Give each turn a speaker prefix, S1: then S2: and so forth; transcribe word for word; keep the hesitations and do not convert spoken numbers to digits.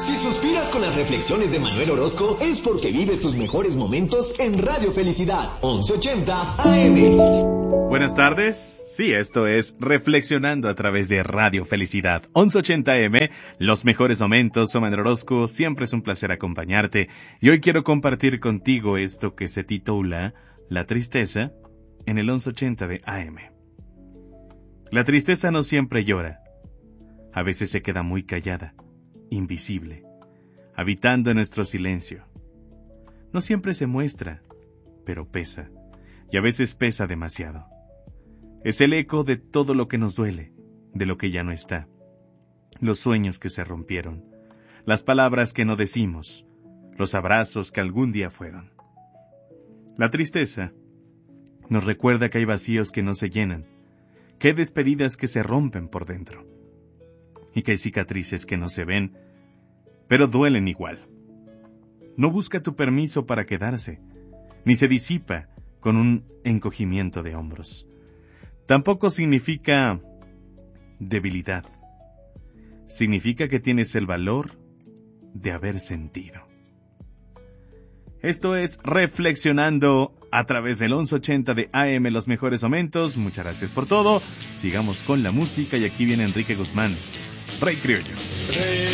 S1: Si suspiras con las reflexiones de Manuel Orozco, es porque vives tus mejores momentos en Radio Felicidad, once ochenta A M.
S2: Buenas tardes. Sí, esto es Reflexionando a través de Radio Felicidad, once ochenta A M, los mejores momentos. Soy Manuel Orozco, siempre es un placer acompañarte. Y hoy quiero compartir contigo esto que se titula La tristeza en el once ochenta de A M. La tristeza no siempre llora. A veces se queda muy callada, invisible, habitando en nuestro silencio. No siempre se muestra, pero pesa, y a veces pesa demasiado. Es el eco de todo lo que nos duele, de lo que ya no está. Los sueños que se rompieron, las palabras que no decimos, los abrazos que algún día fueron. La tristeza nos recuerda que hay vacíos que no se llenan, que hay despedidas que se rompen por dentro, y que hay cicatrices que no se ven, pero duelen igual. No busca tu permiso para quedarse, ni se disipa con un encogimiento de hombros. Tampoco significa debilidad. Significa que tienes el valor de haber sentido. Esto es Reflexionando a través del once ochenta de A M, los mejores momentos. Muchas gracias por todo. Sigamos con la música y aquí viene Enrique Guzmán, Rey Criollo.